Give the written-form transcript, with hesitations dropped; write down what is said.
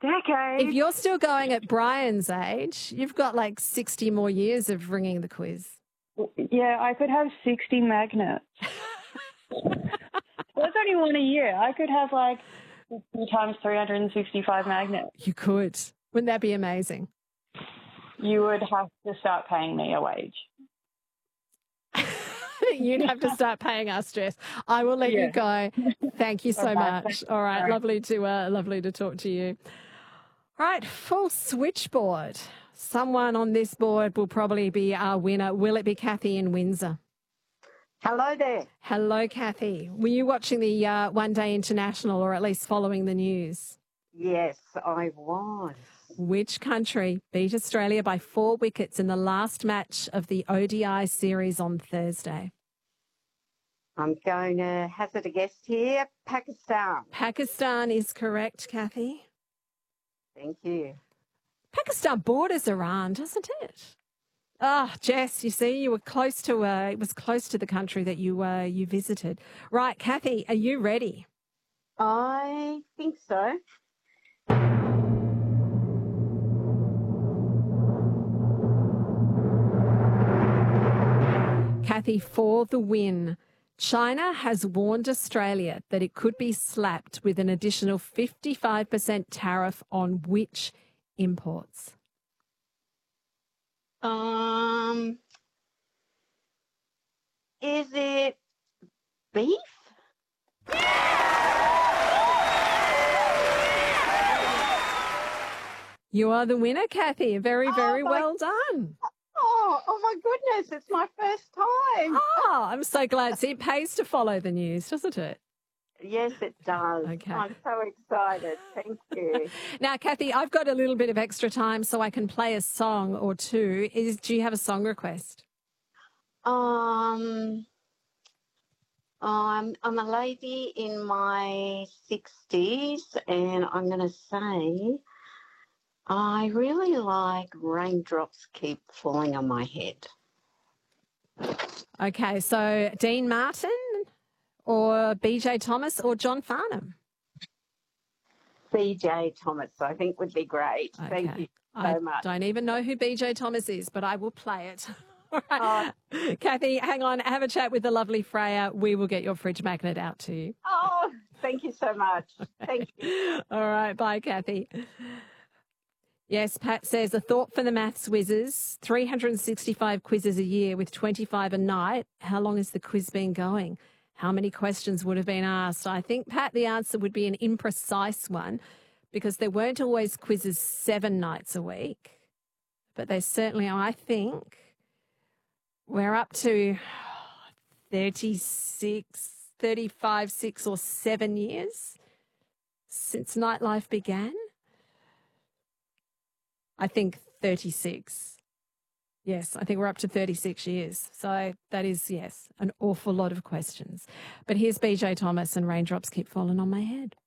decade. If you're still going at Brian's age, you've got like 60 more years of ringing the quiz. Yeah, I could have 60 magnets. That's only one a year. I could have like 50 times 365 magnets. You could. Wouldn't that be amazing? You would have to start paying me a wage. You'd have to start paying us, Jess. I will let you go. Thank you so much. All right, lovely to talk to you. All right, full switchboard. Someone on this board will probably be our winner. Will it be Kathy in Windsor? Hello there. Hello, Kathy. Were you watching the One Day International, or at least following the news? Yes, I was. Which country beat Australia by 4 wickets in the last match of the ODI series on Thursday? I'm going to hazard a guess here. Pakistan. Pakistan is correct, Kathy. Thank you. Pakistan borders Iran, doesn't it? Ah, Jess, you see, you were close to it was close to the country that you visited. Right, Kathy, are you ready? I think so. Kathy, for the win. China has warned Australia that it could be slapped with an additional 55% tariff on which imports? Is it beef? You are the winner, Kathy. Very well done. Oh my goodness, it's my first time. Oh, I'm so glad. See, it pays to follow the news, doesn't it? Yes, it does. Okay. I'm so excited. Thank you. Now, Kathy, I've got a little bit of extra time so I can play a song or two. Do you have a song request? I'm a lady in my 60s, and I'm going to say I really like Raindrops Keep Falling on My Head. Okay, so Dean Martin or BJ Thomas or John Farnham? BJ Thomas, I think, would be great. Okay. Thank you so much. I don't even know who BJ Thomas is, but I will play it. All right. Kathy, hang on. Have a chat with the lovely Freya. We will get your fridge magnet out to you. Oh, thank you so much. Thank you. All right. Bye, Kathy. Yes, Pat says, a thought for the maths whizzes, 365 quizzes a year with 25 a night. How long has the quiz been going? How many questions would have been asked? I think, Pat, the answer would be an imprecise one because there weren't always quizzes 7 nights a week, but they certainly are. I think we're up to 35, 6 or 7 years since nightlife began. I think 36. Yes, I think we're up to 36 years. So that is, yes, an awful lot of questions. But here's BJ Thomas and Raindrops Keep Falling on My Head.